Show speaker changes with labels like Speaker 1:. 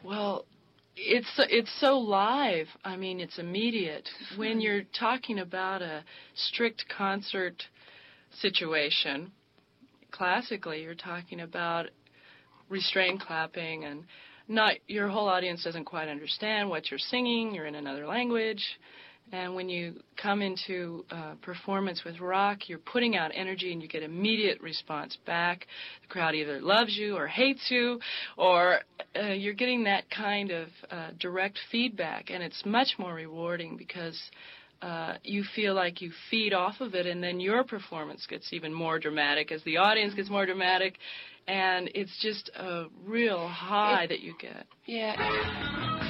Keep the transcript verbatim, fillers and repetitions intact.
Speaker 1: Well, it's it's so live. I mean, it's immediate. When you're talking about a strict concert situation, classically, you're talking about restrained clapping, and not your whole audience doesn't quite understand what you're singing. You're in another language. And when you come into uh, performance with rock, you're putting out energy and you get immediate response back. The crowd either loves you or hates you, or uh, you're getting that kind of uh, direct feedback. And it's much more rewarding because uh, you feel like you feed off of it, and then your performance gets even more dramatic as the audience gets more dramatic. And it's just a real high it, that you get.
Speaker 2: Yeah.